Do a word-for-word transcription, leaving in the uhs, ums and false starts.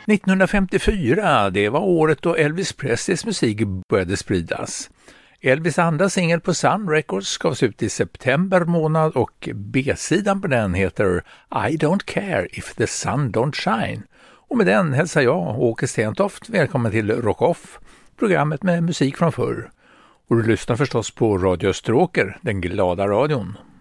nittonhundrafemtiofyra, det var året då Elvis Presleys musik började spridas. Elvis andra singel på Sun Records gavs ut i september månad och B-sidan på den heter I Don't Care If The Sun Don't Shine. Och med den hälsar jag, Åke Stentoft, välkommen till Rock Off, programmet med musik från förr. Och du lyssnar förstås på Radio Österåker, den glada radion.